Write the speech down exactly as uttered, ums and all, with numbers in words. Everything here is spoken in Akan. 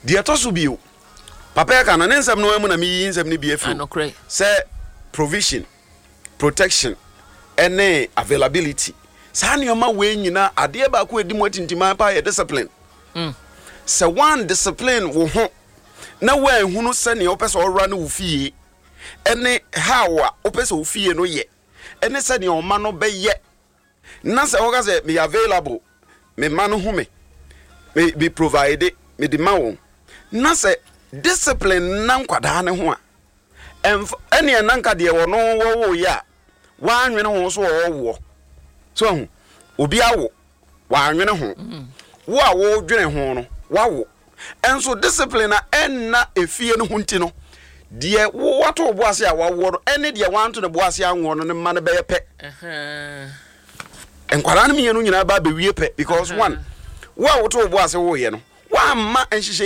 dia to so bio papa ka na nsem no emu na mi nsem ni bi afi say provision protection and availability sa nioma we nyina ade ba ko edi mo tintima pa ye discipline mm se one discipline wo ho na we hunu se ne opese ora na wo fie ene how a opese wo fie no ye ene se ne o ma no be ye na se wo ga se me available me ma no hu me me be provided me di ma wo na se discipline na nkwada ne ho a ene na nka de wo no wo wo ya wa anwene ho so wo wo so obi awo wa anwene ho wo a wo dwene ho no wa wo enso discipline na enna efie no hunti no de wo wato boase a wa wo no ene de wanto ne boase anwo no ne ma ne be pe eh enkwara ne mienu nyina ba be wie pe because one wo a wo to boase wo ye no wa ma enhihye